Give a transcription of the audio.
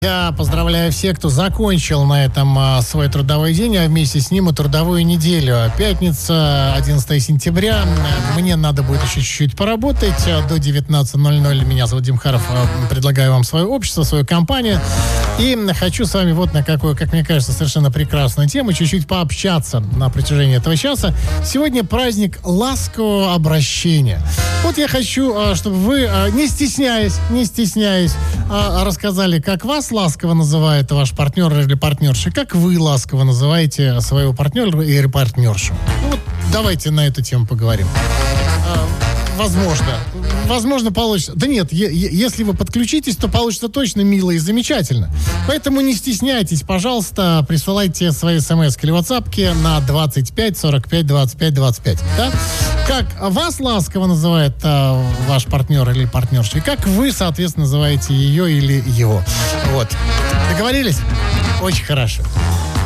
Я поздравляю всех, кто закончил на этом свой трудовой день, а вместе с ним и трудовую неделю. Пятница, 11 сентября. Мне надо будет еще чуть-чуть поработать. До 19:00. Меня зовут Дим Харов. Предлагаю вам свое общество, свою компанию. И хочу с вами вот на какую, как мне кажется, совершенно прекрасную тему чуть-чуть пообщаться на протяжении этого часа. Сегодня праздник ласкового обращения. Вот я хочу, чтобы вы, не стесняясь, рассказали, как вас ласково называет ваш партнер или партнерша, как вы ласково называете своего партнера или партнершу. Вот давайте на эту тему поговорим. Возможно, получится. Да нет, если вы подключитесь, то получится точно мило и замечательно. Поэтому не стесняйтесь, пожалуйста, присылайте свои смс или ватсапки на 25 45 25 25. Да? Как вас ласково называет ваш партнер или партнерша, и как вы, соответственно, называете ее или его. Вот. Договорились? Очень хорошо.